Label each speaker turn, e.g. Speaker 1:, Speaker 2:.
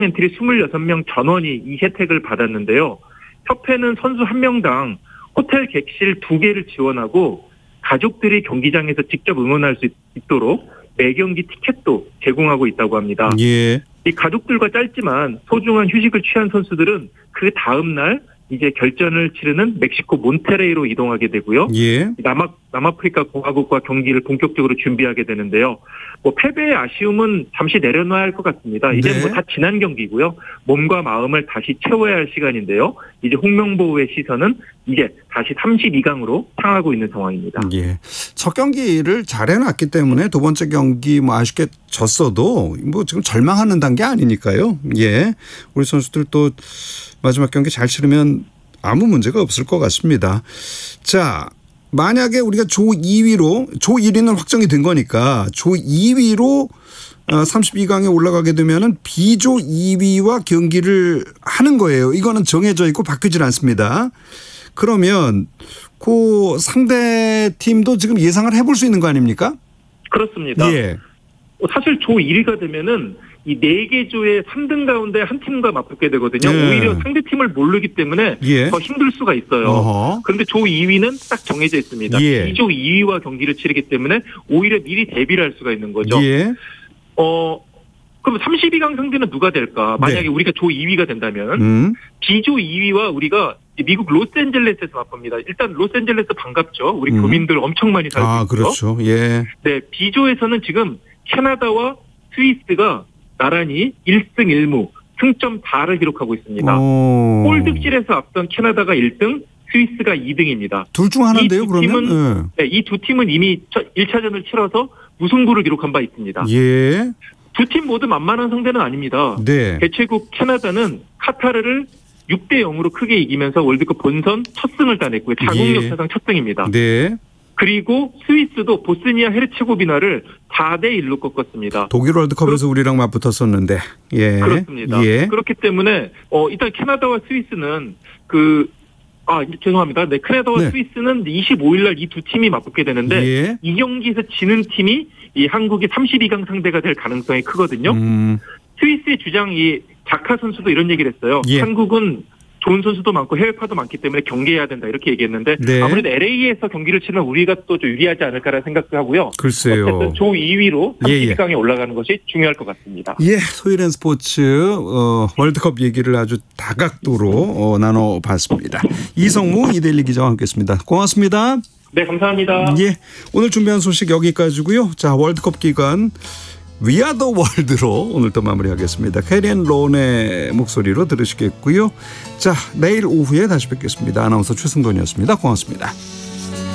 Speaker 1: 엔트리 26명 전원이 이 혜택을 받았는데요. 협회는 선수 1명당 호텔 객실 2개를 지원하고 가족들이 경기장에서 직접 응원할 수 있도록 매경기 티켓도 제공하고 있다고 합니다.
Speaker 2: 예.
Speaker 1: 이 가족들과 짧지만 소중한 휴식을 취한 선수들은 그 다음 날 이제 결전을 치르는 멕시코 몬테레이로 이동하게 되고요.
Speaker 2: 예.
Speaker 1: 남아프리카 공화국과 경기를 본격적으로 준비하게 되는데요. 뭐 패배의 아쉬움은 잠시 내려놔야 할 것 같습니다. 이제
Speaker 2: 네.
Speaker 1: 뭐 다 지난 경기고요. 몸과 마음을 다시 채워야 할 시간인데요. 이제 홍명보의 시선은 이제 다시 32강으로 향하고 있는 상황입니다.
Speaker 2: 예. 첫 경기를 잘 해놨기 때문에 두 번째 경기 뭐 아쉽게 졌어도 뭐 지금 절망하는 단계 아니니까요. 예. 우리 선수들 또 마지막 경기 잘 치르면 아무 문제가 없을 것 같습니다. 자, 만약에 우리가 조 1위는 확정이 된 거니까 조 2위로 32강에 올라가게 되면은 B조 2위와 경기를 하는 거예요. 이거는 정해져 있고 바뀌질 않습니다. 그러면 그 상대 팀도 지금 예상을 해볼 수 있는 거 아닙니까?
Speaker 1: 그렇습니다.
Speaker 2: 예.
Speaker 1: 사실 조 1위가 되면은 이 4개 조의 3등 가운데 한 팀과 맞붙게 되거든요.
Speaker 2: 예.
Speaker 1: 오히려 상대 팀을 모르기 때문에
Speaker 2: 예.
Speaker 1: 더 힘들 수가 있어요.
Speaker 2: 어허.
Speaker 1: 그런데 조 2위는 딱 정해져 있습니다.
Speaker 2: 예.
Speaker 1: B조 2위와 경기를 치르기 때문에 오히려 미리 대비를 할 수가 있는 거죠.
Speaker 2: 예.
Speaker 1: 그럼 32강 상대는 누가 될까? 만약에
Speaker 2: 네.
Speaker 1: 우리가 조 2위가 된다면 B조 2위와 우리가 미국 로스앤젤레스에서 맞봅니다. 일단 로스앤젤레스 반갑죠. 우리 교민들 엄청 많이 살고 있고요.
Speaker 2: 그렇죠. 예.
Speaker 1: 네, B조에서는 지금 캐나다와 스위스가 나란히 1승 1무 승점 4를 기록하고 있습니다. 골 득실에서 앞선 캐나다가 1등, 스위스가 2등입니다.
Speaker 2: 둘 중 하나인데요, 그러면?
Speaker 1: 네, 이 두 팀은 이미 1차전을 치러서 무승부를 기록한 바 있습니다.
Speaker 2: 예.
Speaker 1: 두 팀 모두 만만한 상대는 아닙니다.
Speaker 2: 네.
Speaker 1: 개최국 캐나다는 카타르를 6대 0으로 크게 이기면서 월드컵 본선 첫 승을 따냈고요. 자국 역사상 첫 승입니다.
Speaker 2: 네.
Speaker 1: 그리고 스위스도 보스니아 헤르체고비나를 4대 1로 꺾었습니다.
Speaker 2: 독일 월드컵에서 우리랑 맞붙었었는데. 예.
Speaker 1: 그렇습니다.
Speaker 2: 예.
Speaker 1: 그렇기 때문에 일단 캐나다와 스위스는 죄송합니다. 네, 캐나다와 스위스는 25일 날 이 두 팀이 맞붙게 되는데
Speaker 2: 예.
Speaker 1: 이 경기에서 지는 팀이 이 한국의 32강 상대가 될 가능성이 크거든요. 스위스의 주장 이 자카 선수도 이런 얘기를 했어요.
Speaker 2: 예.
Speaker 1: 한국은 좋은 선수도 많고 해외파도 많기 때문에 경계해야 된다 이렇게 얘기했는데
Speaker 2: 네.
Speaker 1: 아무래도 LA에서 경기를 치면 우리가 또 좀 유리하지 않을까라는 생각도 하고요.
Speaker 2: 글쎄요.
Speaker 1: 어쨌든 조 2위로 32강에 올라가는 것이 중요할 것 같습니다.
Speaker 2: 예, 토요일엔 스포츠 월드컵 얘기를 아주 다각도로 나눠봤습니다. 이성무 이데일리 기자와 함께했습니다. 고맙습니다.
Speaker 1: 네, 감사합니다.
Speaker 2: 예, 오늘 준비한 소식 여기까지고요. 자, 월드컵 기간 위아더 월드로 오늘 또 마무리하겠습니다. 캐리앤 론의 목소리로 들으시겠고요. 자, 내일 오후에 다시 뵙겠습니다. 아나운서 최승돈이었습니다. 고맙습니다.